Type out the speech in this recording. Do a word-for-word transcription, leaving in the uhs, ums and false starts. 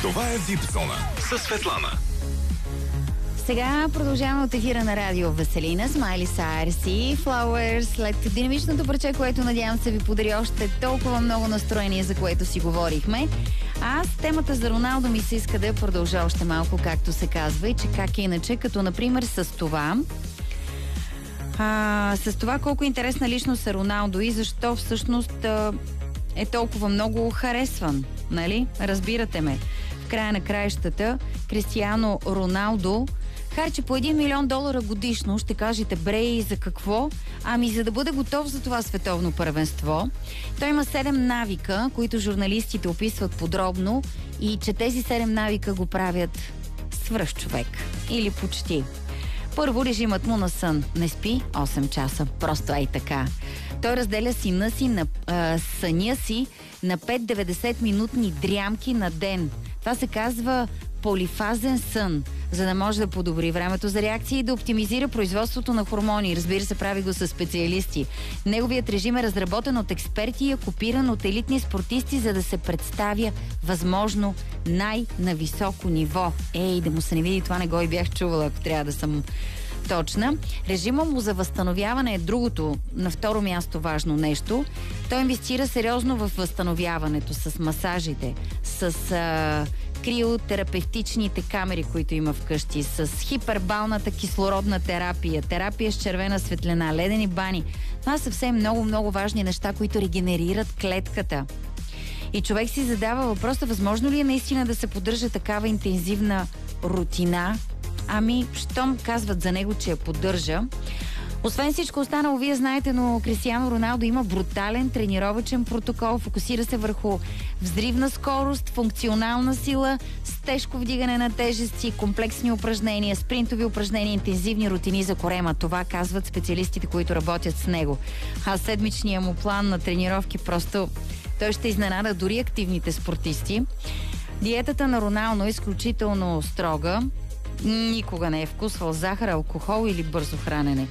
Това е Вип Зона със Светлана. Сега продължаваме от ефира на радио Веселина с Майли Сайрс и Flowers. След динамичното парче, което надявам се ви подари още толкова много настроение, за което си говорихме. Аз темата за Роналдо ми се иска да я продължа още малко, както се казва, и че как е иначе, като например с това... А, с това колко интересна личност е Роналдо и защо всъщност а, е толкова много харесван, нали? Разбирате ме. В края на краищата Кристиано Роналдо харчи по един милион долара годишно. Ще кажете, брей, за какво? Ами за да бъде готов за това световно първенство. Той има седем навика, които журналистите описват подробно, и че тези седем навика го правят свръхчовек. Или почти. Първо, режимът му на сън. Не спи осем часа. Просто ей така. Той разделя сина си на, а, съня си на пет деветдесет минутни дрямки на ден. Това се казва полифазен сън, за да може да подобри времето за реакция и да оптимизира производството на хормони. Разбира се, прави го със специалисти. Неговият режим е разработен от експерти и е копиран от елитни спортисти, за да се представя възможно най-нависоко ниво. Ей, да му се не види, това не го и бях чувала, ако трябва да съм точна. Режима му за възстановяване е другото, на второ място важно нещо. Той инвестира сериозно в възстановяването, с масажите, с а, криотерапевтичните камери, които има вкъщи, с хипербалната кислородна терапия, терапия с червена светлина, ледени бани. Това са все много-много важни неща, които регенерират клетката. И човек си задава въпроса, възможно ли е наистина да се поддържа такава интензивна рутина? Ами, щом казват за него, че я поддържа. Освен всичко останало, вие знаете, но Кристиано Роналдо има брутален тренировъчен протокол, фокусира се върху взривна скорост, функционална сила, с тежко вдигане на тежести, комплексни упражнения, спринтови упражнения, интензивни рутини за корема. Това казват специалистите, които работят с него. А седмичния му план на тренировки просто той ще изненада дори активните спортисти. Диетата на Роналдо е изключително строга. Никога не е вкусвал захар, алкохол или бързо хранене.